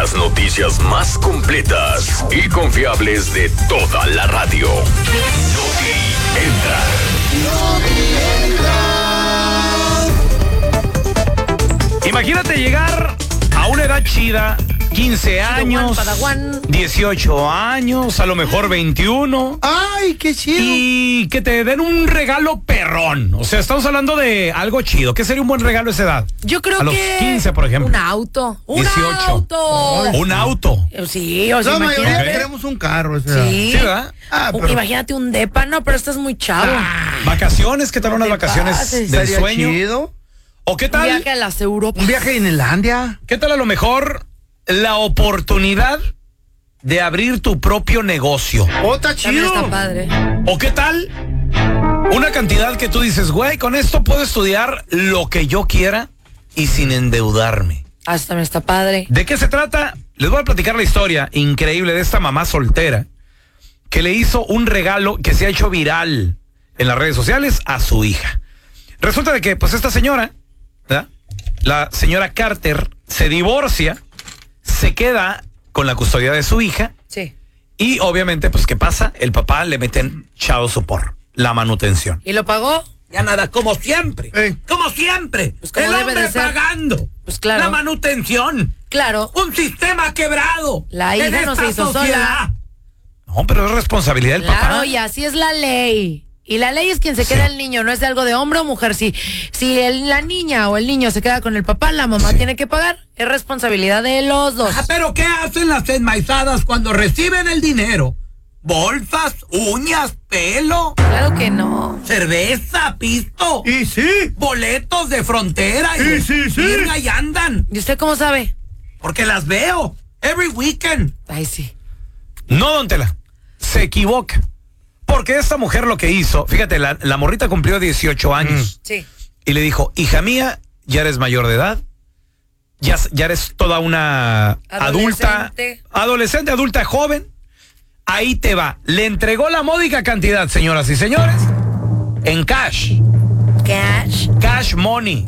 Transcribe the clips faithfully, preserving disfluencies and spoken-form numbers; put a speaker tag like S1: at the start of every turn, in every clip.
S1: las noticias más completas y confiables de toda la radio. Noti Entra.
S2: Imagínate llegar a una edad chida, quince años, dieciocho años, a lo mejor veintiuno.
S3: ¡Ay, qué chido!
S2: Y que te den un regalo perrón. O sea, estamos hablando de algo chido. ¿Qué sería un buen regalo a esa edad?
S4: Yo creo
S2: a los
S4: que...
S2: quince, por ejemplo.
S4: Un auto. Un
S2: dieciocho.
S4: auto.
S2: Un auto.
S4: Sí, o sea,
S3: La mayoría
S4: imagínate.
S3: queremos un carro. O sea.
S4: Sí.
S2: Sí, ¿verdad?
S3: Ah,
S4: Un-
S3: pero
S4: Imagínate un depa, no, pero estás muy chavo.
S2: Vacaciones, ¿qué tal unas
S4: te
S2: vacaciones
S4: pases.
S2: del
S3: estaría
S2: sueño?
S3: chido.
S2: ¿O qué
S4: Un
S2: tal?
S4: viaje a las Europas.
S3: Un viaje a Inlandia.
S2: ¿Qué tal a lo mejor la oportunidad de abrir tu propio negocio?
S3: ¡Oh, está
S4: También
S3: chido!
S4: está padre.
S2: ¿O qué tal una cantidad que tú dices, güey, con esto puedo estudiar lo que yo quiera y sin endeudarme?
S4: Ah, eso también está padre.
S2: ¿De qué se trata? Les voy a platicar la historia increíble de esta mamá soltera que le hizo un regalo que se ha hecho viral en las redes sociales a su hija. Resulta de que, pues, esta señora, ¿verdad? La señora Carter, se divorcia, se queda con la custodia de su hija
S4: Sí.
S2: y, obviamente, pues, ¿qué pasa? El papá le meten child support, la manutención.
S4: ¿Y lo pagó?
S2: Ya nada, como siempre.
S3: Eh.
S2: Como siempre.
S4: Pues como
S2: el
S4: debe
S2: hombre
S4: de ser.
S2: pagando.
S4: Pues claro.
S2: La manutención.
S4: Claro.
S2: Un sistema quebrado.
S4: La hija
S2: en
S4: no
S2: esta
S4: se hizo
S2: sociedad.
S4: sola.
S2: No, pero es responsabilidad del
S4: Claro,
S2: papá.
S4: y así es la ley. Y la ley es quien se queda el niño, no es de algo de hombre o mujer. Si, si el- la niña o el niño se queda con el papá, la mamá
S2: Sí.
S4: tiene que pagar. Es responsabilidad de los dos.
S2: Ah, pero ¿qué hacen las enmaizadas cuando reciben el dinero? Bolsas, uñas, pelo,
S4: Claro que no.
S2: cerveza, pisto,
S3: Y sí.
S2: boletos de frontera.
S3: Sí, sí, sí.
S2: Y ahí andan.
S4: ¿Y usted cómo sabe?
S2: Porque las veo. Every weekend.
S4: Ay, sí.
S2: No, don Tela. Se equivoca. Porque esta mujer lo que hizo, fíjate, la, la morrita cumplió dieciocho años.
S4: Sí.
S2: Y le dijo, hija mía, ya eres mayor de edad. Ya, ya eres toda una adulta.
S4: Adolescente.
S2: Adolescente, adulta, joven. Ahí te va. Le entregó la módica cantidad, señoras y señores, en cash.
S4: Cash.
S2: Cash money.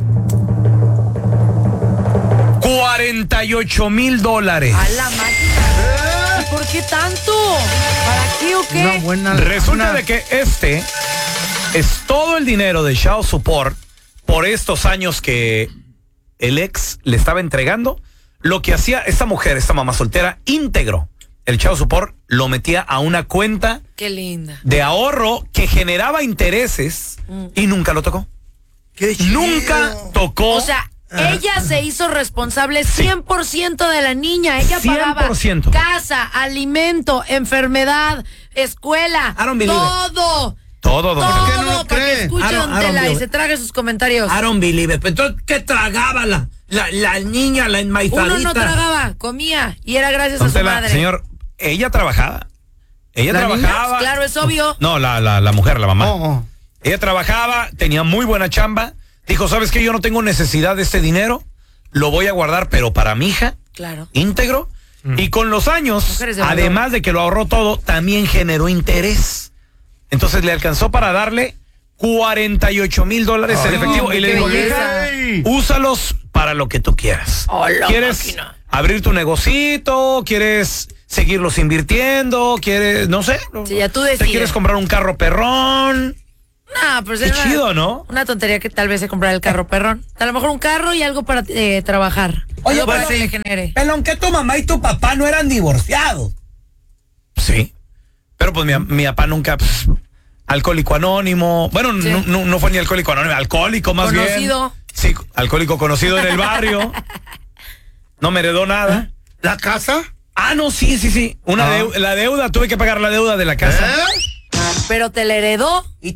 S2: cuarenta y ocho mil dólares.
S4: A la máquina. ¿Y por qué tanto? ¿Para qué o qué?
S3: Una buena.
S2: Resulta
S3: una-
S2: de que este es todo el dinero de child support por estos años que el ex le estaba entregando. Lo que hacía esta mujer, esta mamá soltera, íntegro. El child support lo metía a una cuenta
S4: Qué linda.
S2: de ahorro que generaba intereses y nunca lo tocó.
S3: Qué chido.
S2: Nunca tocó.
S4: O sea, ella se hizo responsable cien por ciento de la niña. Ella pagaba
S2: cien por ciento.
S4: casa, alimento, enfermedad, escuela,
S2: I don't believe it.
S4: todo.
S2: todo, don
S4: Todo,
S3: qué no lo
S4: para que
S3: cree?
S4: escuche
S2: I don't-
S4: Don
S2: I don't
S4: Tela y
S2: believe
S4: se
S2: it.
S4: trague sus comentarios.
S2: I don't believe it. Entonces, ¿qué tragaba la, la, la niña, la enmaizadita?
S4: Uno no tragaba, comía y era gracias
S2: Don
S4: a su
S2: Tela,
S4: madre.
S2: señor, ella trabajaba. Ella
S3: ¿La niña?
S2: trabajaba.
S4: Claro, es obvio.
S2: No, la, la, la mujer, la mamá.
S3: Oh, oh.
S2: Ella trabajaba, tenía muy buena chamba. Dijo, ¿sabes qué? Yo no tengo necesidad de este dinero. Lo voy a guardar, pero para mi hija,
S4: Claro.
S2: íntegro. Y con los años,
S4: Mujeres de valor.
S2: además de que lo ahorró todo, también generó interés. Entonces le alcanzó para darle cuarenta y ocho mil dólares en
S3: Ay,
S2: efectivo. Y le
S4: qué
S2: dijo,
S4: belleza.
S2: hija, úsalos para lo que tú quieras.
S4: Oh, la
S2: ¿Quieres
S4: máquina.
S2: abrir tu negocito? ¿Quieres seguirlos invirtiendo? ¿Quieres, no sé?
S4: Sí, ya tú
S2: ¿Te
S4: decides.
S2: quieres comprar un carro perrón?
S4: No, pues
S2: Qué
S4: era una-
S2: chido, ¿no?
S4: Una tontería que tal vez se comprara el carro perrón. A lo mejor un carro y algo para eh, trabajar.
S2: Oye,
S4: algo para
S2: pues
S4: que
S2: sí.
S4: le genere.
S2: Pelón, que tu mamá y tu papá no eran divorciados. Sí. Pero pues mi, mi papá nunca, pues, alcohólico anónimo. Bueno,
S4: Sí.
S2: no, no, no fue ni alcohólico anónimo, alcohólico más
S4: Conocido.
S2: bien. Sí, alcohólico conocido en el barrio. No me heredó nada.
S3: ¿La casa?
S2: Ah, no, sí, sí, sí. Una
S3: Ah.
S2: deu- la deuda, tuve que pagar la deuda de la casa.
S3: ¿Eh?
S4: Pero te la heredó.
S2: Y